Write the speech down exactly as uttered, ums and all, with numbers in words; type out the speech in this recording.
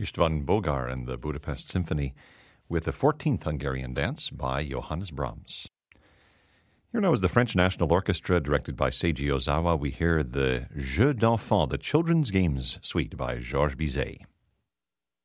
Istvan Bogar and the Budapest Symphony with the fourteenth Hungarian Dance by Johannes Brahms. Here now is the French National Orchestra, directed by Seiji Ozawa. We hear the Jeux d'Enfants, the Children's Games Suite by Georges Bizet.